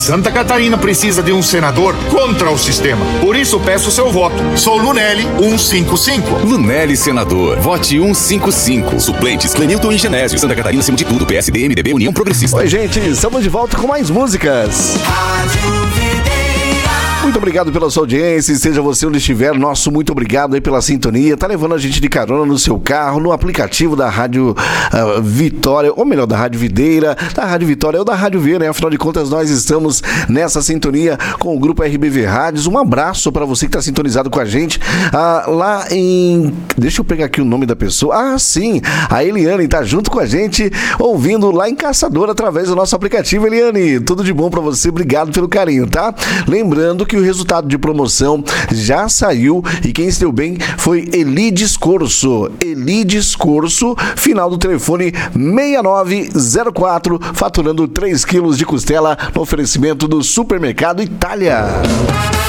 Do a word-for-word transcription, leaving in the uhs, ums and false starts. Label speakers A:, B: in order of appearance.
A: Santa Catarina precisa de um senador contra o sistema. Por isso peço seu voto. Sou Lunelli cento e cinquenta e cinco.
B: Lunelli, senador. Vote cento e cinquenta e cinco. Suplentes, Clenilton e Genésio. Santa Catarina, acima de tudo. P S D, M D B, União Progressista.
C: Oi, gente. Estamos de volta com mais músicas. Muito obrigado pela sua audiência, seja você onde estiver, nosso muito obrigado aí pela sintonia, tá levando a gente de carona no seu carro, no aplicativo da Rádio uh, Vitória, ou melhor, da Rádio Videira, da Rádio Vitória ou da Rádio V, né? Afinal de contas, nós estamos nessa sintonia com o Grupo R B V Rádios. Um abraço para você que tá sintonizado com a gente uh, lá em... Deixa eu pegar aqui o nome da pessoa. Ah, sim, a Eliane tá junto com a gente, ouvindo lá em Caçador, através do nosso aplicativo. Eliane, tudo de bom para você, obrigado pelo carinho, tá? Lembrando que o resultado de promoção já saiu e quem se deu bem foi Elides Corso. Elides Corso, final do telefone seis nove zero quatro, faturando três quilos de costela no oferecimento do Supermercado Itália.